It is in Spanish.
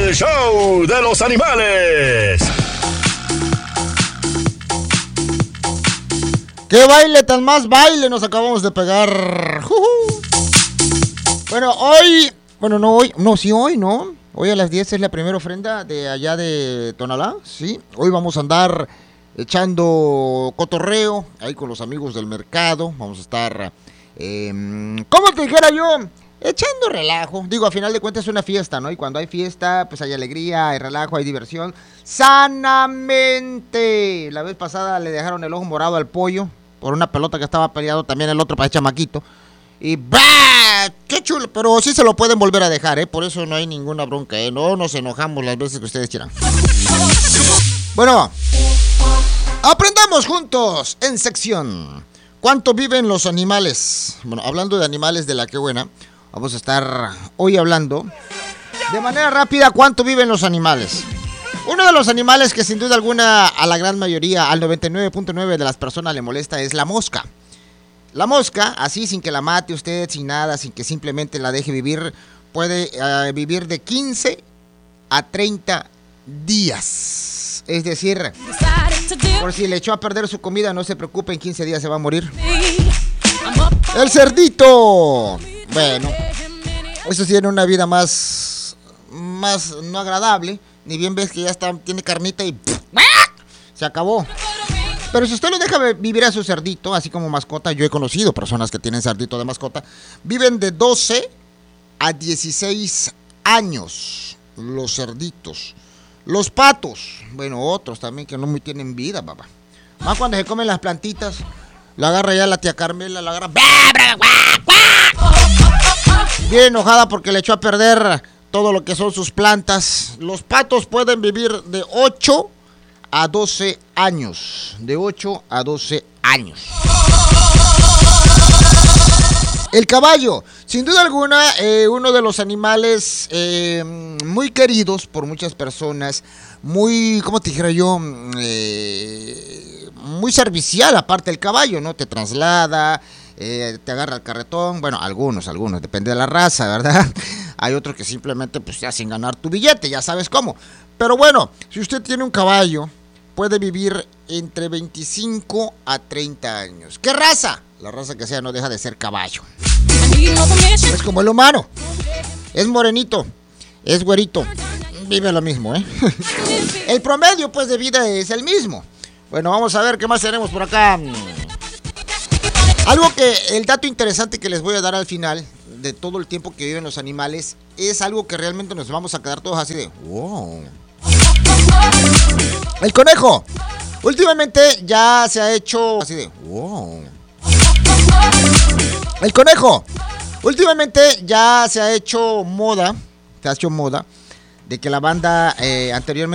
El show de los animales. ¡Qué baile tan más baile nos acabamos de pegar! Bueno, hoy... Bueno, no hoy. No, sí hoy, ¿no? Hoy a las 10 es la primera ofrenda de allá de Tonalá, ¿sí? Hoy vamos a andar echando cotorreo ahí con los amigos del mercado. Vamos a estar, ¿cómo te dijera yo? Echando relajo. Digo, a final de cuentas es una fiesta, ¿no? Y cuando hay fiesta, pues hay alegría, hay relajo, hay diversión. ¡Sanamente! La vez pasada le dejaron el ojo morado al pollo por una pelota que estaba peleado también el otro para el chamaquito. Y ¡bah! ¡Qué chulo! Pero sí se lo pueden volver a dejar, ¿eh? Por eso no hay ninguna bronca, ¿eh? No nos enojamos las veces que ustedes quieran. Bueno, aprendamos juntos en sección ¿cuánto viven los animales? Bueno, hablando de animales de la que buena, vamos a estar hoy hablando de manera rápida ¿cuánto viven los animales? Uno de los animales que sin duda alguna a la gran mayoría, al 99.9 de las personas le molesta es la mosca. La mosca, así sin que la mate usted, sin nada, sin que simplemente la deje vivir, puede vivir de 15 a 30 días. Es decir, por si le echó a perder su comida, no se preocupe, en 15 días se va a morir. ¡El cerdito! Bueno, eso tiene una vida más no agradable. Ni bien ves que ya tiene carnita y se acabó. Pero si usted lo deja vivir a su cerdito, así como mascota, yo he conocido personas que tienen cerdito de mascota, viven de 12 a 16 años los cerditos. Los patos, bueno, otros también que no muy tienen vida, papá. Más cuando se comen las plantitas, la agarra ya la tía Carmela, la agarra bien enojada porque le echó a perder todo lo que son sus plantas. Los patos pueden vivir de 8 a 12 años. De 8 a 12 años. El caballo, sin duda alguna, uno de los animales muy queridos por muchas personas. Muy, ¿cómo te dijera yo? Muy servicial, aparte el caballo, ¿no? Te traslada, te agarra el carretón. Bueno, algunos, depende de la raza, ¿verdad? Hay otros que simplemente pues te hacen ganar tu billete, ya sabes cómo. Pero bueno, si usted tiene un caballo, puede vivir entre 25 a 30 años. ¿Qué raza? La raza que sea no deja de ser caballo. Es como el humano. Es morenito, es güerito, vive lo mismo, ¿eh? El promedio pues de vida es el mismo. Bueno, vamos a ver qué más tenemos por acá. El dato interesante que les voy a dar al final de todo el tiempo que viven los animales es algo que realmente nos vamos a quedar todos así de wow. El conejo. Últimamente ya se ha hecho así de wow. El conejo. Últimamente ya se ha hecho moda de que la banda anteriormente